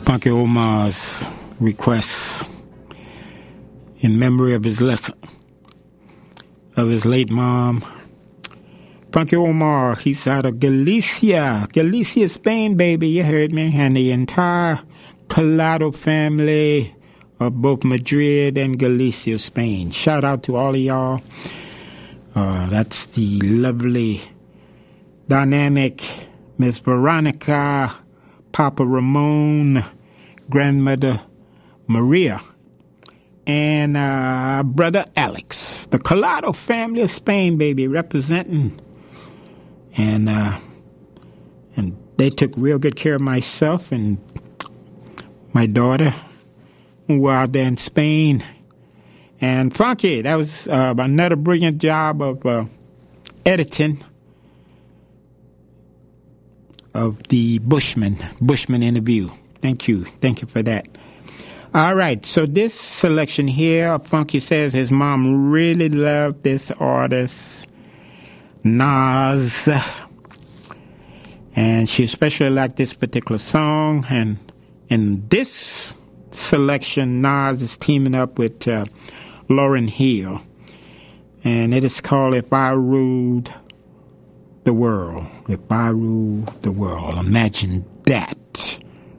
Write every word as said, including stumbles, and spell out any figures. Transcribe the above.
Funky Omar's request in memory of his lesson, of his late mom. Funky Omar, he's out of Galicia, Galicia, Spain, baby, you heard me, and the entire Collado family of both Madrid and Galicia, Spain. Shout out to all of y'all. Uh, that's the lovely, dynamic Miss Veronica, Papa Ramon, Grandmother Maria, and uh, Brother Alex. The Collado family of Spain, baby, representing. And uh, and they took real good care of myself and my daughter, who were out there in Spain. And Funky, that was uh, another brilliant job of uh, editing of the Bushman, Bushman interview. Thank you. Thank you for that. All right. So this selection here, Funky says his mom really loved this artist, Nas. And she especially liked this particular song. And in this selection, Nas is teaming up with uh, Lauryn Hill. And it is called If I Ruled the World. If I Ruled the World. Imagine that.